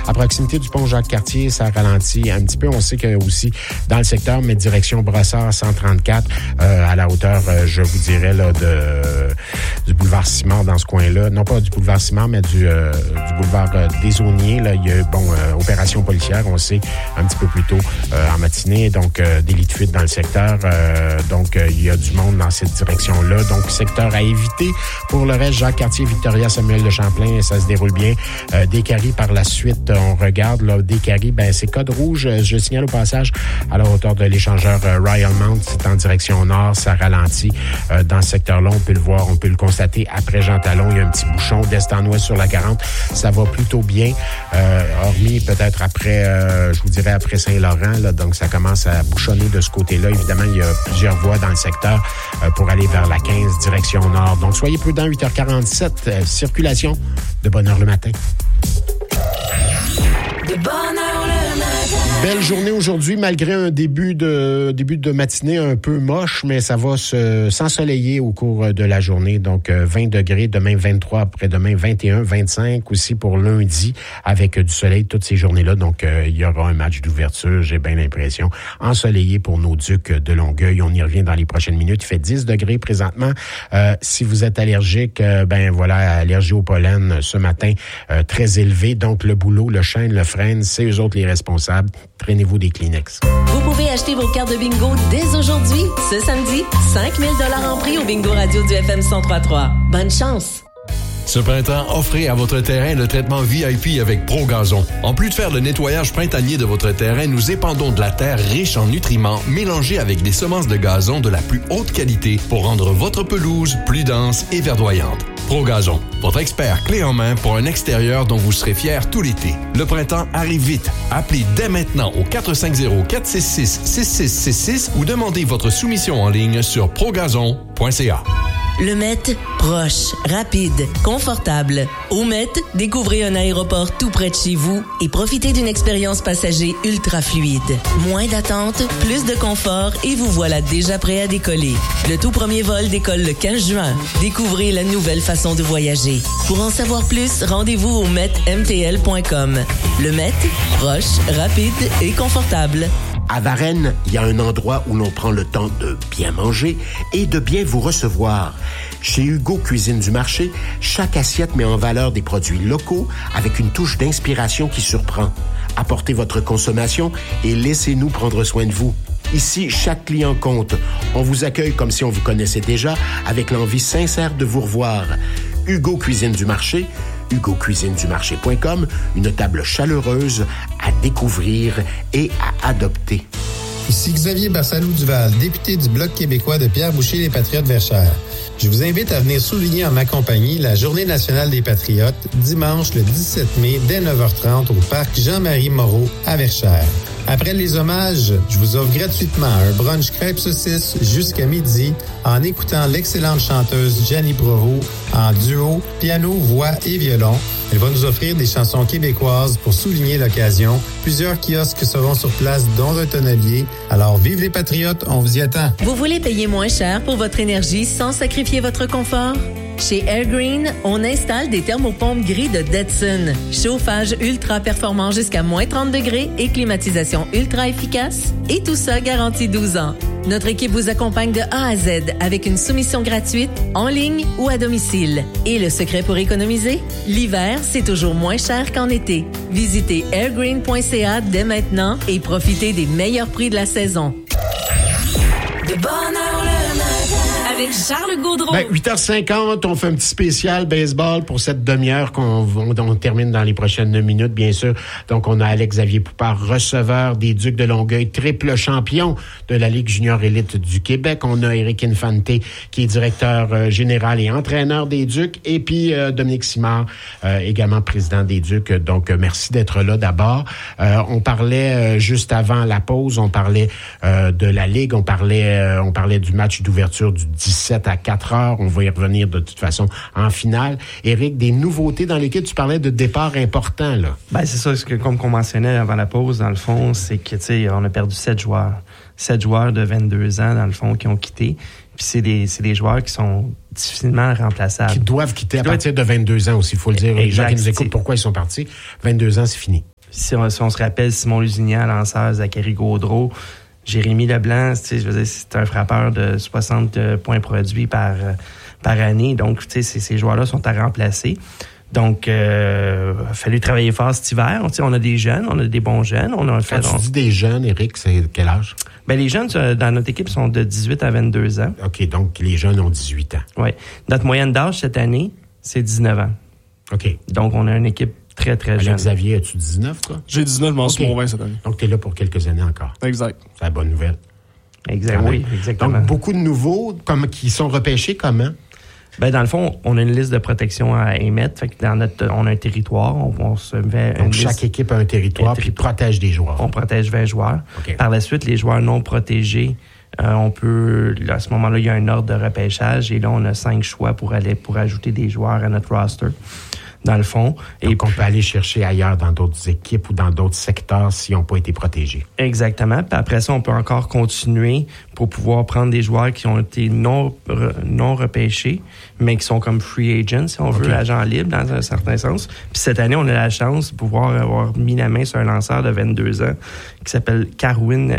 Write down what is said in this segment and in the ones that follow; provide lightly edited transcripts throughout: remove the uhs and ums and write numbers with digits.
À proximité du pont Jacques-Cartier, ça ralentit un petit peu. On sait que aussi dans le secteur, mais direction Brossard 134, à la hauteur, je vous dirais, là, du boulevard Simard dans ce coin-là. Non pas du boulevard Simard, mais du boulevard des Auniers. Là, il y a opération policière, on sait, un petit peu plus tôt en matinée. Donc, délit de fuite dans le secteur. Donc, il y a du monde dans cette direction-là. Donc, secteur à éviter. Pour le reste, Jacques-Cartier, Victoria, Samuel de Champlain, ça se déroule bien. Descaries, par la suite, on regarde, là, Descaries, c'est code rouge. Je signale au passage, à la hauteur de l'échangeur Royal Mount, c'est en direction nord, ça ralentit. Dans ce secteur-là, on peut le voir, on peut le constater. Après Jean Talon, il y a un petit bouchon d'est en ouest sur la 40. Ça va plutôt bien, hormis peut-être après, je vous dirais, après Saint-Laurent, là, donc ça commence à bouchonner de ce côté-là. Évidemment, il y a plusieurs voies dans le secteur pour aller vers la 15, direction nord. Donc, soyez prudents, 8h47, circulation de bonne heure le matin. De bonne heure le matin. Belle journée aujourd'hui, malgré un début de matinée un peu moche, mais ça va s'ensoleiller au cours de la journée. Donc, 20 degrés, demain 23, après-demain 21, 25 aussi pour lundi, avec du soleil toutes ces journées-là. Donc, il y aura un match d'ouverture, j'ai bien l'impression, ensoleillé pour nos Ducs de Longueuil. On y revient dans les prochaines minutes. Il fait 10 degrés présentement. Si vous êtes allergique, allergie au pollen ce matin, très élevé. Donc, le boulot, le chêne, le frêne, c'est eux autres les responsables. Traînez-vous des Kleenex. Vous pouvez acheter vos cartes de bingo dès aujourd'hui. Ce samedi, 5 000 $ en prix au bingo radio du FM 103.3. Bonne chance! Ce printemps, offrez à votre terrain le traitement VIP avec ProGazon. En plus de faire le nettoyage printanier de votre terrain, nous épandons de la terre riche en nutriments mélangée avec des semences de gazon de la plus haute qualité pour rendre votre pelouse plus dense et verdoyante. ProGazon, votre expert clé en main pour un extérieur dont vous serez fiers tout l'été. Le printemps arrive vite. Appelez dès maintenant au 450-466-6666 ou demandez votre soumission en ligne sur progazon.ca. Le Met, proche, rapide, confortable. Au Met, découvrez un aéroport tout près de chez vous et profitez d'une expérience passager ultra fluide. Moins d'attente, plus de confort et vous voilà déjà prêt à décoller. Le tout premier vol décolle le 15 juin. Découvrez la nouvelle façon de voyager. Pour en savoir plus, rendez-vous au metmtl.com. Le Met, proche, rapide et confortable. À Varennes, il y a un endroit où l'on prend le temps de bien manger et de bien vous recevoir. Chez Hugo Cuisine du Marché, chaque assiette met en valeur des produits locaux avec une touche d'inspiration qui surprend. Apportez votre consommation et laissez-nous prendre soin de vous. Ici, chaque client compte. On vous accueille comme si on vous connaissait déjà, avec l'envie sincère de vous revoir. Hugo Cuisine du Marché, hugocuisinedumarché.com, une table chaleureuse à découvrir et à adopter. Ici Xavier Barsalou-Duval, député du Bloc québécois de Pierre Boucher, les Patriotes Verchères. Je vous invite à venir souligner en ma compagnie la Journée nationale des Patriotes, dimanche le 17 mai, dès 9h30, au parc Jean-Marie Moreau à Verchères. Après les hommages, je vous offre gratuitement un brunch crêpes saucisses jusqu'à midi en écoutant l'excellente chanteuse Gianni Provo en duo, piano, voix et violon. Elle va nous offrir des chansons québécoises pour souligner l'occasion. Plusieurs kiosques seront sur place, dont un tonnelier. Alors, vive les Patriotes, on vous y attend. Vous voulez payer moins cher pour votre énergie sans sacrifier votre confort? Chez Airgreen, on installe des thermopompes gris de Detson. Chauffage ultra performant jusqu'à moins 30 degrés et climatisation ultra efficace. Et tout ça garantit 12 ans. Notre équipe vous accompagne de A à Z avec une soumission gratuite, en ligne ou à domicile. Et le secret pour économiser? L'hiver, c'est toujours moins cher qu'en été. Visitez airgreen.ca dès maintenant et profitez des meilleurs prix de la saison. De bonne heure le matin avec Charles Gaudreau. 8h50, on fait un petit spécial baseball pour cette demi-heure on termine dans les prochaines minutes, bien sûr. Donc, on a Alex-Xavier Poupard, receveur des Ducs de Longueuil, triple champion de la Ligue junior élite du Québec. On a Éric Infante, qui est directeur général et entraîneur des Ducs. Et puis, Dominique Simard, également président des Ducs. Donc, merci d'être là d'abord. On parlait juste avant la pause, on parlait de la Ligue, on parlait du match d'ouverture du 17 à 4 heures. On va y revenir de toute façon en finale. Éric, des nouveautés dans l'équipe, tu parlais de départ important, là. C'est ça, comme qu'on mentionnait avant la pause, dans le fond, c'est que, tu sais, on a perdu 7 joueurs. 7 joueurs de 22 ans, dans le fond, qui ont quitté. Puis c'est des joueurs qui sont difficilement remplaçables. Qui doivent quitter à partir de 22 ans aussi, il faut le dire. Les gens qui nous écoutent, pourquoi ils sont partis? 22 ans, c'est fini. Si on se rappelle, Simon Lusignan, lanceur, Zachary Gaudreau, Jérémy Leblanc, je veux dire, c'est un frappeur de 60 points produits par année. Donc, ces joueurs-là sont à remplacer. Donc, il a fallu travailler fort cet hiver. On a des jeunes, on a des bons jeunes. Quand tu dis des jeunes, Éric, c'est quel âge? Ben, les jeunes, dans notre équipe, sont de 18 à 22 ans. OK, donc les jeunes ont 18 ans. Oui. Notre moyenne d'âge cette année, c'est 19 ans. OK. Donc, on a une équipe très, très jeune. Xavier, as-tu 19, toi? J'ai 19, je m'en suis mon 20 cette année. Donc, tu es là pour quelques années encore. Exact. C'est la bonne nouvelle. Oui, exactement. Donc, beaucoup de nouveaux qui sont repêchés comment? Ben, dans le fond, on a une liste de protection à émettre. Fait que on a un territoire. On se met donc, chaque équipe a un territoire puis protège des joueurs. On protège 20 joueurs. Okay. Par la suite, les joueurs non protégés, on peut... À ce moment-là, il y a un ordre de repêchage et là, on a 5 choix pour ajouter des joueurs à notre roster, dans le fond. Donc, on peut aller chercher ailleurs dans d'autres équipes ou dans d'autres secteurs s'ils n'ont pas été protégés. Exactement. Puis après ça, on peut encore continuer pour pouvoir prendre des joueurs qui ont été non repêchés, mais qui sont comme free agents, si on veut, agents libres dans un certain sens. Puis cette année, on a la chance de pouvoir avoir mis la main sur un lanceur de 22 ans qui s'appelle Carwin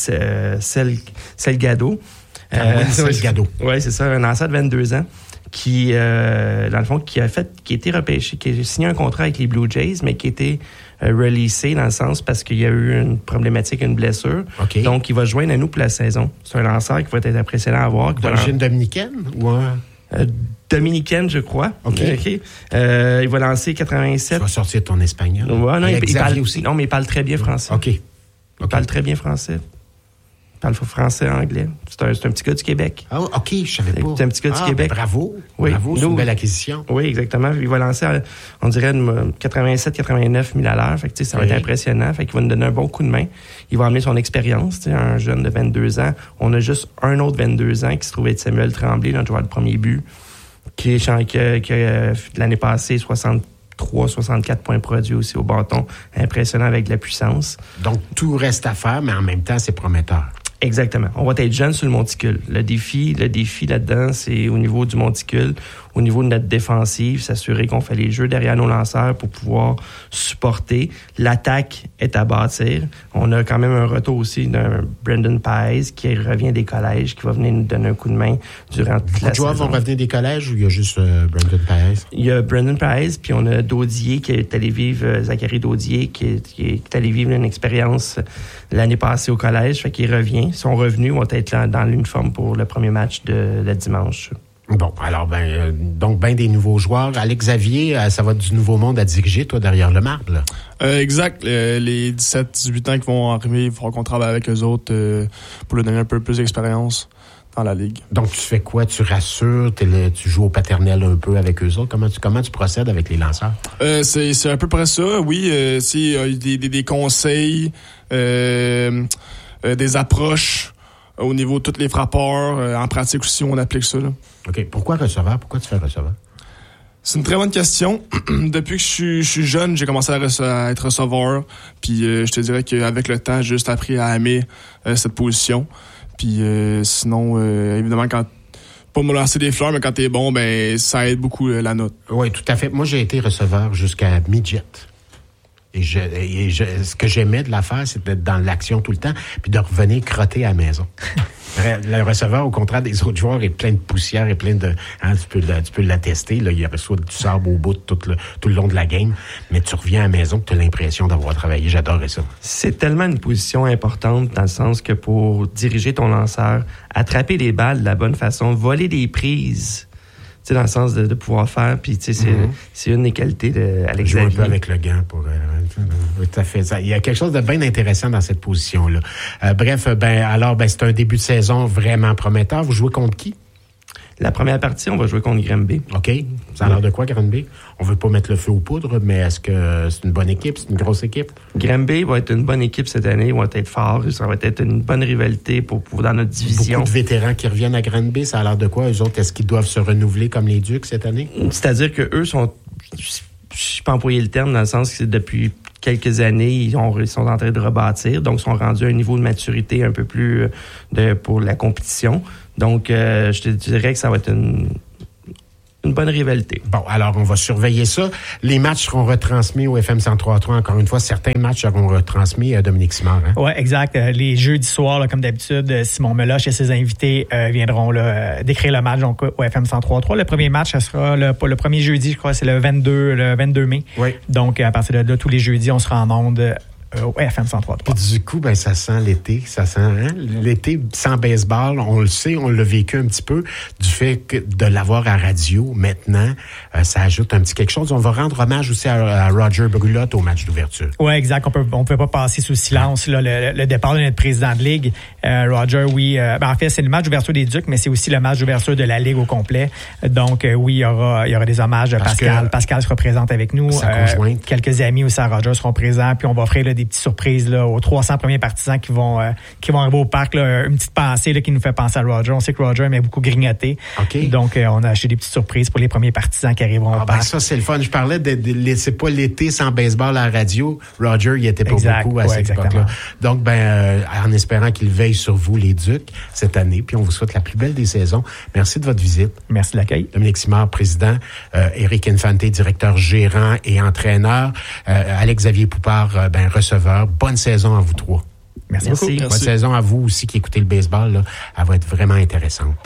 Selgado. Carwin Selgado. Oui, c'est ça, un lanceur de 22 ans. Qui, dans le fond, qui a été repêché, qui a signé un contrat avec les Blue Jays, mais qui a été releasé dans le sens parce qu'il y a eu une problématique, une blessure. Okay. Donc, il va joindre à nous pour la saison. C'est un lanceur qui va être impressionnant à voir. D'origine dominicaine ou dominicaine, je crois. OK. Il va lancer 87. Tu vas sortir ton espagnol. Ouais, non, il parle aussi. Non, mais il parle très bien français. OK. Il parle très bien français. Il parle français, anglais. C'est un petit gars du Québec. Ah, OK, je savais pas. C'est un petit gars du Québec. Ben bravo. Oui. Bravo, c'est une belle acquisition. Oui, exactement. Il va lancer, on dirait, 87-89 000 à l'heure. Fait que, ça va être impressionnant. Fait qu'il va nous donner un bon coup de main. Il va amener son expérience. Un jeune de 22 ans. On a juste un autre 22 ans qui se trouve être Samuel Tremblay, notre joueur de premier but, qui a l'année passée 63-64 points produits aussi au bâton. Impressionnant avec de la puissance. Donc, tout reste à faire, mais en même temps, c'est prometteur. Exactement. On va être jeune sur le monticule. Le défi là-dedans, c'est au niveau du monticule, au niveau de notre défensive, s'assurer qu'on fait les jeux derrière nos lanceurs pour pouvoir supporter. L'attaque est à bâtir. On a quand même un retour aussi d'un Brendan Paez qui revient des collèges, qui va venir nous donner un coup de main durant toute la saison. Les joueurs vont revenir des collèges ou il y a juste Brendan Paez? Il y a Brendan Paez, puis on a Daudier qui est allé vivre, Zachary Daudier, qui est allé vivre une expérience l'année passée au collège, fait qu'il revient. Ils sont revenus, vont être là dans l'uniforme pour le premier match de dimanche. Bon, alors, donc, des nouveaux joueurs. Alex Xavier, ça va du nouveau monde à diriger, toi, derrière le marbre, là? Exact. Les 17-18 ans qui vont arriver, il faudra qu'on travaille avec eux autres pour leur donner un peu plus d'expérience dans la ligue. Donc, tu fais quoi? Tu rassures? Tu joues au paternel un peu avec eux autres? Comment tu procèdes avec les lanceurs? C'est à peu près ça, oui. Des conseils, des approches au niveau de tous les frappeurs. En pratique aussi, on applique ça, là. OK. Pourquoi receveur? Pourquoi tu fais receveur? C'est une très bonne question. Depuis que je suis jeune, j'ai commencé à être receveur. Puis je te dirais qu'avec le temps, j'ai juste appris à aimer cette position. Puis sinon, évidemment, pas me lancer des fleurs, mais quand t'es bon, ça aide beaucoup la note. Oui, tout à fait. Moi, j'ai été receveur jusqu'à midget. Et ce que j'aimais de l'affaire, c'est d'être dans l'action tout le temps, puis de revenir crotter à la maison. Le receveur, au contraire des autres joueurs, est plein de poussière et plein de... tu peux l'attester, là, il reçoit du sable au bout tout le long de la game, mais tu reviens à la maison et tu as l'impression d'avoir travaillé. J'adorais ça. C'est tellement une position importante dans le sens que pour diriger ton lanceur, attraper les balles de la bonne façon, voler des prises... Tu sais, dans le sens de pouvoir faire, puis tu sais, c'est une des qualités d'Alex Xavier. Joue un peu avec le gant pour... tout à fait. Il y a quelque chose de bien intéressant dans cette position-là. Bref, c'est un début de saison vraiment prometteur. Vous jouez contre qui? La première partie, on va jouer contre Granby. OK. Ça a l'air de quoi, Granby? On veut pas mettre le feu aux poudres, mais est-ce que c'est une bonne équipe? C'est une grosse équipe? Granby va être une bonne équipe cette année. Ils vont être forts. Ça va être une bonne rivalité pour dans notre division. Beaucoup de vétérans qui reviennent à Granby. Ça a l'air de quoi? Eux autres, est-ce qu'ils doivent se renouveler comme les Ducs cette année? C'est-à-dire que eux sont... Je ne peux pas employer le terme dans le sens que depuis quelques années, ils sont en train de rebâtir. Donc, ils sont rendus à un niveau de maturité un peu plus pour la compétition. Donc, je te dirais que ça va être une bonne rivalité. Bon, alors on va surveiller ça. Les matchs seront retransmis au FM 103.3. Encore une fois, certains matchs seront retransmis à Dominique Simard. Hein? Oui, exact. Les jeudis soirs, là, comme d'habitude, Simon Meloche et ses invités viendront là, décrire le match donc, au FM 103.3. Le premier match, ça sera le premier jeudi, je crois, c'est le 22 mai. Oui. Donc, à partir de là, tous les jeudis, on sera en ondes au FM 103.3. Du coup, ben ça sent l'été. Ça sent l'été sans baseball. On le sait, on l'a vécu un petit peu. Du fait que de l'avoir à radio, maintenant, ça ajoute un petit quelque chose. On va rendre hommage aussi à Roger Brulotte au match d'ouverture. Oui, exact. On peut pas passer sous silence là, le départ de notre président de ligue. Roger, oui. En fait, c'est le match d'ouverture des Ducs, mais c'est aussi le match d'ouverture de la ligue au complet. Donc, oui, il y aura des hommages à Pascal. Pascal sera présente avec nous. Sa conjointe. Quelques amis aussi à Roger seront présents. Puis on va offrir là, des petites surprises là, aux 300 premiers partisans qui vont arriver au parc. Là, une petite pensée là, qui nous fait penser à Roger. On sait que Roger aimait beaucoup grignoter. Okay. Donc, on a acheté des petites surprises pour les premiers partisans qui arriveront au parc. Ça, c'est le fun. Je parlais c'est pas l'été sans baseball à la radio. Roger, il était pas beaucoup à cette époque-là. Donc, en espérant qu'il veille sur vous, les Ducs, cette année. Puis, on vous souhaite la plus belle des saisons. Merci de votre visite. Merci de l'accueil. Dominique Simard, président. Éric Infante, directeur gérant et entraîneur. Alex-Xavier Poupard, receveur. Bonne saison à vous trois. Merci beaucoup. Bonne saison à vous aussi qui écoutez le baseball. Là. Elle va être vraiment intéressante.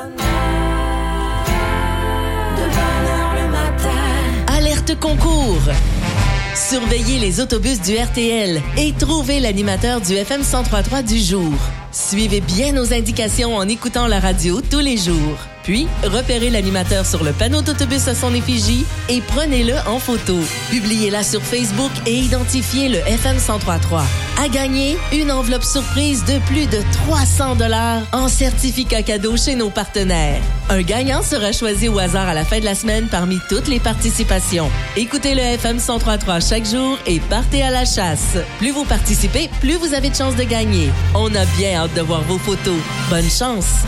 Alerte concours. Surveillez les autobus du RTL et trouvez l'animateur du FM 103.3 du jour. Suivez bien nos indications en écoutant la radio tous les jours. Puis, repérez l'animateur sur le panneau d'autobus à son effigie et prenez-le en photo. Publiez-la sur Facebook et identifiez le FM 103.3. À gagner, une enveloppe surprise de plus de 300 $ en certificat cadeau chez nos partenaires. Un gagnant sera choisi au hasard à la fin de la semaine parmi toutes les participations. Écoutez le FM 103.3 chaque jour et partez à la chasse. Plus vous participez, plus vous avez de chances de gagner. On a bien hâte de voir vos photos. Bonne chance!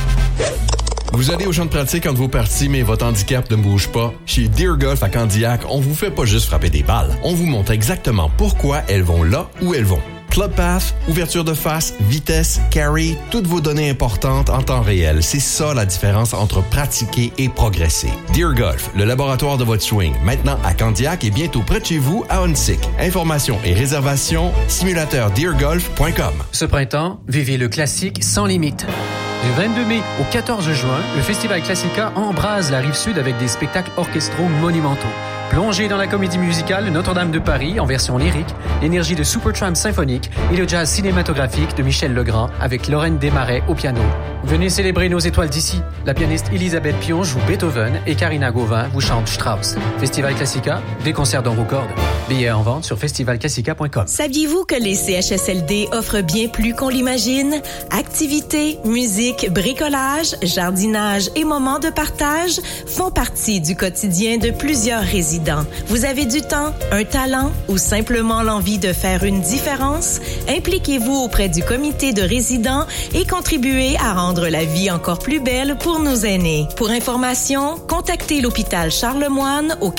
Vous allez au champ de pratique entre vos parties, mais votre handicap ne bouge pas? Chez Deer Golf à Candiac, on vous fait pas juste frapper des balles. On vous montre exactement pourquoi elles vont là où elles vont. Club Path, ouverture de face, vitesse, carry, toutes vos données importantes en temps réel. C'est ça la différence entre pratiquer et progresser. Deer Golf, le laboratoire de votre swing, maintenant à Candiac et bientôt près de chez vous à Huntsic. Informations et réservations, simulateurdeergolf.com. Ce printemps, vivez le classique sans limite. Du 22 mai au 14 juin, le Festival Classica embrase la Rive-Sud avec des spectacles orchestraux monumentaux. Plongez dans la comédie musicale Notre-Dame de Paris en version lyrique, l'énergie de Supertramp symphonique et le jazz cinématographique de Michel Legrand avec Lorraine Desmarais au piano. Venez célébrer nos étoiles d'ici. La pianiste Elisabeth Pion joue Beethoven et Karina Gauvin vous chante Strauss. Festival Classica, des concerts dans vos cordes. Billets en vente sur festivalclassica.com. Saviez-vous que les CHSLD offrent bien plus qu'on l'imagine? Activités, musique, bricolage, jardinage et moments de partage font partie du quotidien de plusieurs résidents. Vous avez du temps, un talent ou simplement l'envie de faire une différence? Impliquez-vous auprès du comité de résidents et contribuez à rendre la vie encore plus belle pour nos aînés. Pour information, contactez l'hôpital Charlemagne au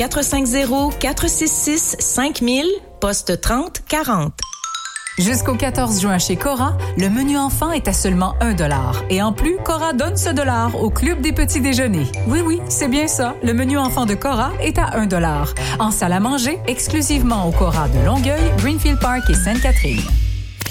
450-466-5000, poste 3040. Jusqu'au 14 juin chez Cora, le menu enfant est à seulement 1 $. Et en plus, Cora donne ce $, au Club des petits déjeuners. Oui, c'est bien ça. Le menu enfant de Cora est à 1 $. En salle à manger, exclusivement au Cora de Longueuil, Greenfield Park et Sainte-Catherine.